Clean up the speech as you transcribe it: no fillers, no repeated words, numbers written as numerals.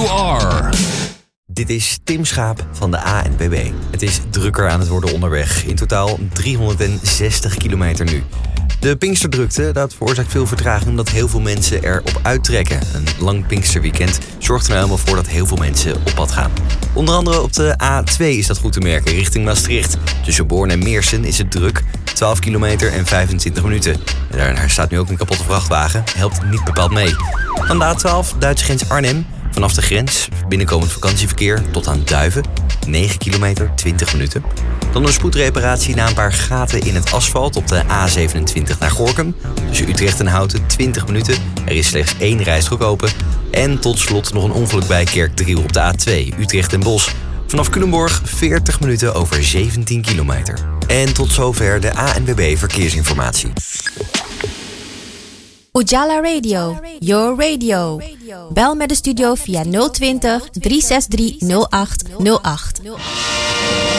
You are. Dit is Tim Schaap van de ANWB. Het is drukker aan het worden onderweg. In totaal 360 kilometer nu. De Pinksterdrukte, dat veroorzaakt veel vertraging omdat heel veel mensen erop uittrekken. Een lang Pinksterweekend zorgt er nou helemaal voor dat heel veel mensen op pad gaan. Onder andere op de A2 is dat goed te merken, richting Maastricht. Tussen Born en Meersen is het druk, 12 kilometer en 25 minuten. Daar staat nu ook een kapotte vrachtwagen, helpt niet bepaald mee. Dan de A12, Duitse grens Arnhem. Vanaf de grens, binnenkomend vakantieverkeer tot aan Duiven. 9 kilometer, 20 minuten. Dan een spoedreparatie na een paar gaten in het asfalt op de A27 naar Gorinchem. Tussen Utrecht en Houten 20 minuten. Er is slechts 1 rijstrook open. En tot slot nog een ongeluk bij Kerkdriel op de A2, Utrecht en Bosch. Vanaf Culemborg 40 minuten over 17 kilometer. En tot zover de ANWB Verkeersinformatie. Ujala Radio, your radio. Bel met de studio via 020 363 0808.